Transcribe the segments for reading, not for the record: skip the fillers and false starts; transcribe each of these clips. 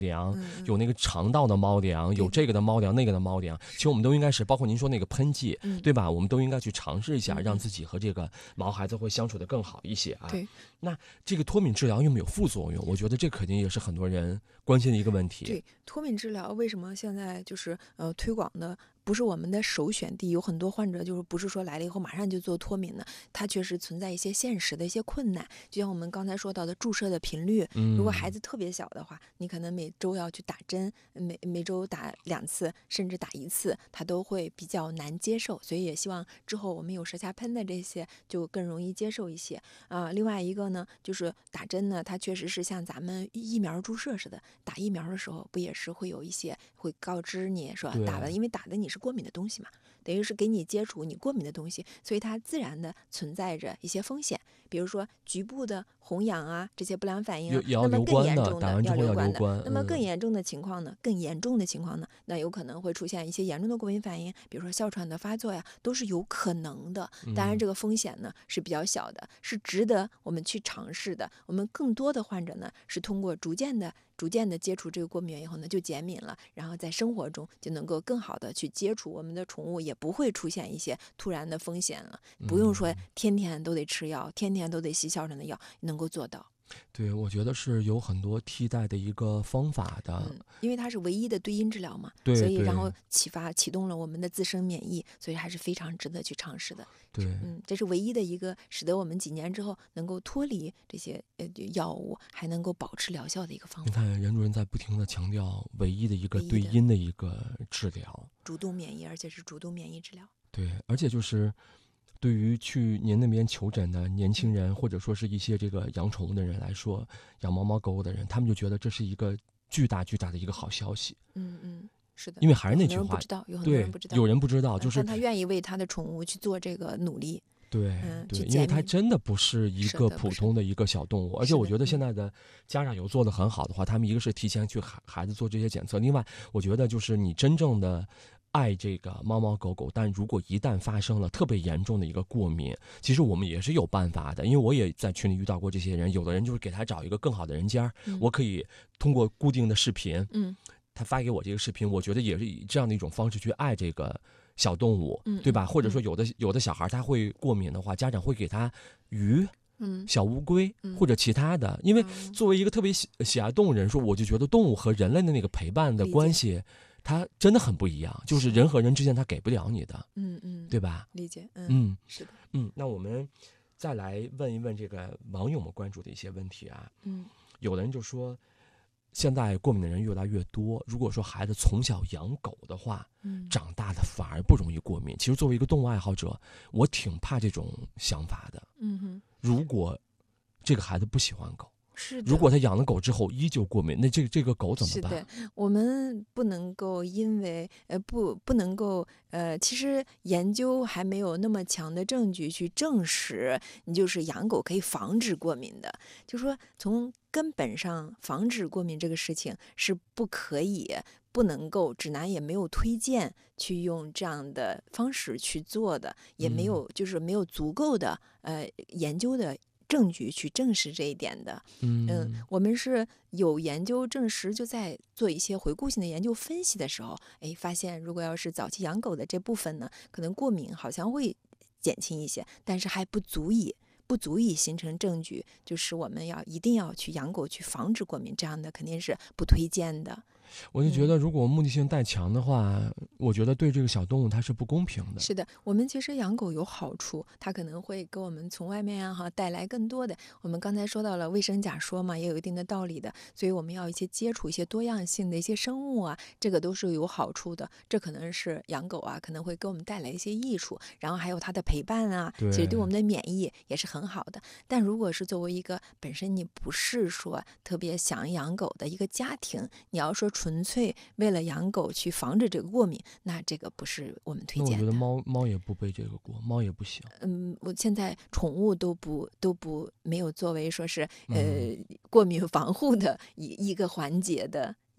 粮， 嗯有那个肠道的猫粮，有这个的猫粮，那个的猫粮。其实我们都应该是，包括您说那个喷剂，对吧？我们都应该去尝试一下，让自己和这个毛孩子会相处得更好一些啊。 对。 那这个脱敏治疗有没有副作用？我觉得这肯定也是很多人关心的一个问题。 对，脱敏治疗为什么现在就是推广的不是我们的首选地？有很多患者就是不是说来了以后马上就做脱敏呢？它确实存在一些现实的一些困难，就像我们刚才说到的注射的频率，如果孩子特别小的话，你可能每周要去打针，每周打2次，甚至打1次，他都会比较难接受。所以也希望之后我们有舌下喷的这些就更容易接受一些啊。另外一个呢，就是打针呢，它确实是像咱们疫苗注射似的，打疫苗的时候不也是会有一些会告知你说打了，因为打的你是过敏的东西嘛，等于是给你接触你过敏的东西，所以它自然的存在着一些风险，比如说局部的红痒啊，这些不良反应啊，那么更严重的要留观的，那么更严重的情况呢，那有可能会出现一些严重的过敏反应，比如说哮喘的发作呀，都是有可能的。当然这个风险呢是比较小的，是值得我们去尝试的。我们更多的患者呢是通过逐渐的接触这个过敏源以后呢，就减敏了，然后在生活中就能够更好的去接触我们的宠物，也不会出现一些突然的风险了，不用说天天都得吃药，天天都得吸哮喘的药，能够做到。 对，我觉得是有很多替代的一个方法的， 因为它是唯一的对因治疗嘛， 对， 所以然后启动了我们的自身免疫，所以还是非常值得去尝试的。 对， 这是唯一的一个使得我们几年之后能够脱离这些药物，还能够保持疗效的一个方法。 你看，任主任在不停地强调唯一的一个对因的一个治疗， 主动免疫，而且是主动免疫治疗。 对，而且就是对于去您那边求诊的年轻人，或者说是一些这个养宠物的人来说，养猫猫狗狗的人，他们就觉得这是一个巨大的一个好消息。 是的， 因为还是那句话， 有很多人不知道， 有人不知道，就是但他愿意为他的宠物去做这个努力。 对，因为它真的不是一个普通的一个小动物，而且我觉得现在的家长有做得很好的话，他们一个是提前去孩子做这些检测，另外我觉得就是你真正的爱这个猫猫狗狗，但如果一旦发生了特别严重的一个过敏，其实我们也是有办法的，因为我也在群里遇到过这些人，有的人就是给他找一个更好的人家，我可以通过固定的视频，他发给我这个视频，我觉得也是以这样的一种方式去爱这个小动物，对吧？或者说有的小孩他会过敏的话，家长会给他鱼、小乌龟或者其他的，因为作为一个特别喜爱动物人说，我就觉得动物和人类的那个陪伴的关系，它真的很不一样，就是人和人之间他给不了你的，对吧？ 理解，是的， 那我们再来问一问这个网友们关注的一些问题啊，有的人就说，现在过敏的人越来越多，如果说孩子从小养狗的话，长大的反而不容易过敏。其实作为一个动物爱好者，我挺怕这种想法的。如果这个孩子不喜欢狗，如果他养了狗之后依旧过敏，那这个狗怎么办？ 是的，我们不能够因为不能够其实研究还没有那么强的证据去证实你就是养狗可以防止过敏的，就说从根本上防止过敏这个事情是不能够，指南也没有推荐去用这样的方式去做的，也没有就是没有足够的研究的证据去证实这一点的。我们是有研究证实，就在做一些回顾性的研究分析的时候，发现如果要是早期养狗的这部分呢，可能过敏好像会减轻一些，但是还不足以形成证据，就是我们一定要去养狗去防止过敏，这样的肯定是不推荐的。 我就觉得，如果目的性太强的话，我觉得对这个小动物它是不公平的。 是的，我们其实养狗有好处，它可能会给我们从外面带来更多的。我们刚才说到了卫生假说嘛，也有一定的道理的，所以我们要接触一些多样性的一些生物啊，这个都是有好处的。这可能是养狗啊，可能会给我们带来一些益处，然后还有它的陪伴啊，其实对我们的免疫也是很好的。但如果是作为一个本身你不是说特别想养狗的一个家庭，你要说纯粹为了养狗去防止这个过敏，那这个不是我们推荐的。 那我觉得猫也不背这个锅，猫也不行。 我现在宠物都不没有作为说是过敏防护的一个环节的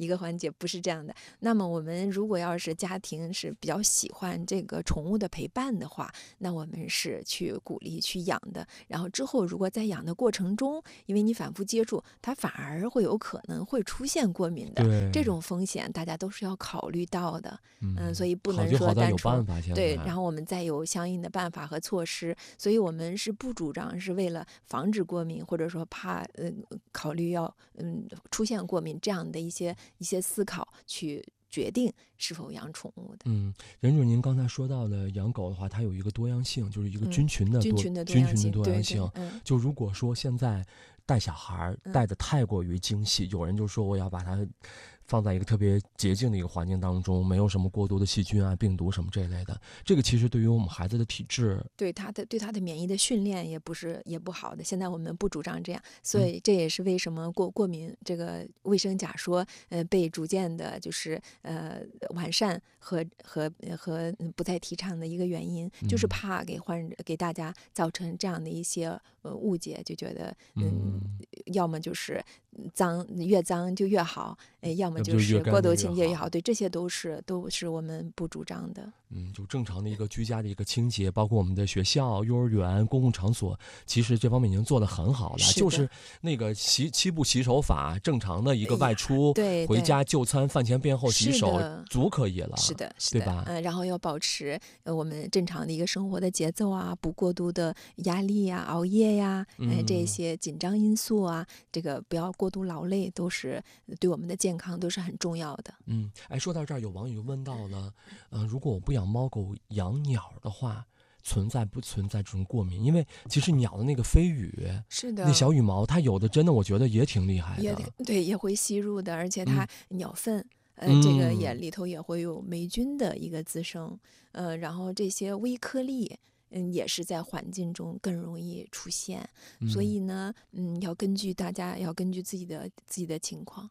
一个环节，不是这样的。那么我们如果要是家庭是比较喜欢这个宠物的陪伴的话，那我们是去鼓励去养的。然后之后如果在养的过程中，因为你反复接触，它反而会有可能会出现过敏的，这种风险大家都是要考虑到的。所以不能说单纯对，然后我们再有相应的办法和措施。所以我们是不主张是为了防止过敏，或者说怕考虑要出现过敏这样的一些思考去决定是否养宠物的。 任主您刚才说到的养狗的话，它有一个多样性，就是一个菌群的多样性。就如果说现在带小孩带的太过于精细，有人就说我要把它放在一个特别洁净的一个环境当中，没有什么过多的细菌啊、病毒什么这一类的。这个其实对于我们孩子的体质， 对他的免疫的训练也不好的。现在我们不主张这样，所以这也是为什么过敏这个卫生假说被逐渐的就是完善和不再提倡的一个原因，就是怕给大家造成这样的一些误解，就觉得要么就是越脏就越好，要么就是过度清洁也好，对，这些都是我们不主张的。 就正常的一个居家的一个清洁，包括我们的学校、幼儿园、公共场所，其实这方面已经做得很好了。就是那个7步洗手法，正常的一个外出，回家就餐，饭前便后洗手，足可以了。 是的， 对吧？ 然后要保持我们正常的一个生活的节奏啊，不过度的压力呀、熬夜呀，这些紧张因素啊，这个不要过度劳累，都是对我们的健康都是很重要的。 说到这儿，有网友问到了，如果我不养猫狗，养鸟的话，存在不存在这种过敏？因为其实鸟的那个飞羽， 是的， 那小羽毛，它有的真的我觉得也挺厉害的， 对，也会吸入的，而且它鸟粪。这个里头也会有霉菌的一个滋生，然后这些微颗粒，也是在环境中更容易出现，所以呢，大家要根据自己的情况，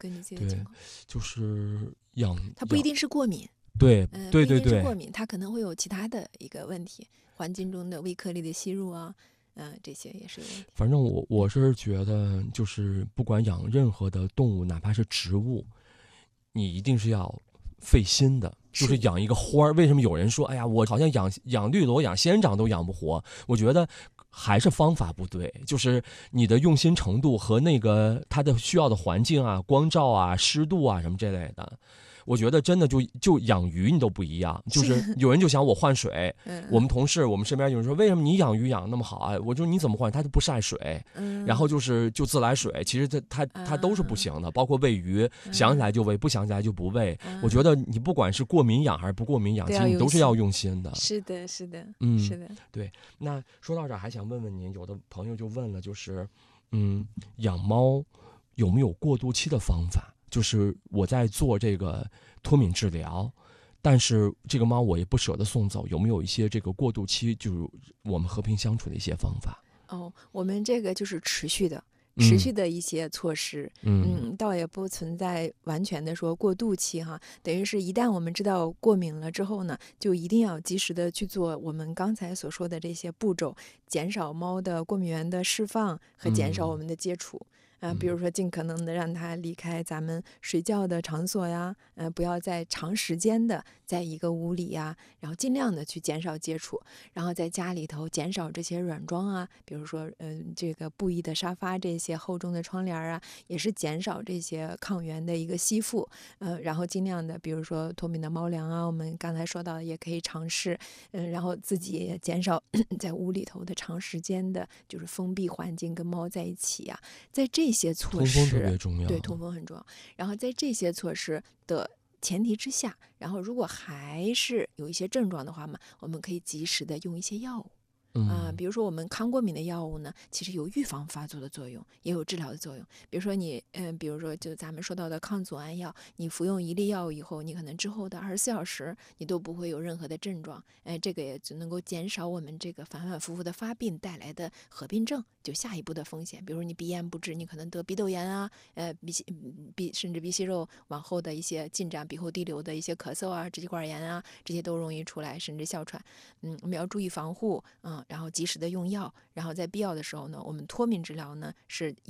就是它不一定是过敏， 对， 不一定是过敏，它可能会有其他的一个问题，环境中的微颗粒的吸入啊。这些也是有问题。 反正我是觉得，就是不管养任何的动物，哪怕是植物，你一定是要费心的。就是养一个花儿，为什么有人说，哎呀，我好像养绿萝、养仙人掌都养不活？我觉得还是方法不对，就是你的用心程度和那个它的需要的环境啊、光照啊、湿度啊什么这类的。我觉得真的就养鱼你都不一样，就是有人就想我换水，我们同事我们身边有人说为什么你养鱼养那么好啊？我说你怎么换？它就不晒水，然后就自来水，其实它都是不行的，包括喂鱼，想起来就喂，不想起来就不喂。我觉得你不管是过敏养还是不过敏养，其实你都是要用心的。 是的，是的，是的， 对。那说到这儿，还想问问您，有的朋友就问了，就是养猫有没有过渡期的方法？就是我在做这个脱敏治疗，但是这个猫我也不舍得送走，有没有一些这个过渡期，就是我们和平相处的一些方法？ 我们这个就是持续的一些措施，倒也不存在完全的说过渡期哈。等于是一旦我们知道过敏了之后呢，就一定要及时的去做我们刚才所说的这些步骤，减少猫的过敏源的释放和减少我们的接触。比如说尽可能的让它离开咱们睡觉的场所呀，不要再长时间的在一个屋里呀，然后尽量的去减少接触，然后在家里头减少这些软装啊，比如说这个布艺的沙发，这些厚重的窗帘啊，也是减少这些抗原的一个吸附，然后尽量的比如说脱敏的猫粮啊，我们刚才说到的也可以尝试，然后自己也减少在屋里头的长时间的就是封闭环境跟猫在一起啊，在这些措施， 通风特别重要， 对，通风很重要。然后在这些措施的前提之下，然后如果还是有一些症状的话嘛，我们可以及时的用一些药物。比如说我们抗过敏的药物呢，其实有预防发作的作用，也有治疗的作用。比如说比如说就咱们说到的抗组胺药，你服用一粒药物以后，你可能之后的24小时你都不会有任何的症状，这个也就能够减少我们这个反反复复的发病带来的合并症，就下一步的风险。比如说你鼻炎不治，你可能得鼻窦炎啊，甚至鼻息肉往后的一些进展，鼻后滴流的一些咳嗽啊、支气管炎啊，这些都容易出来，甚至哮喘。我们要注意防护，然后及时的用药，然后在必要的时候呢，我们脱敏治疗呢是一个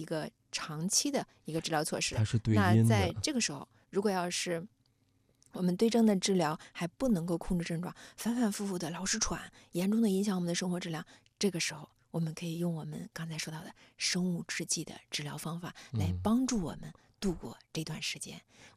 长期的一个治疗措施。 它是对那因的。 在这个时候，如果要是我们对症的治疗还不能够控制症状，反反复复的老是喘，严重的影响我们的生活质量，这个时候我们可以用我们刚才说到的生物制剂的治疗方法来帮助我们度过这段时间。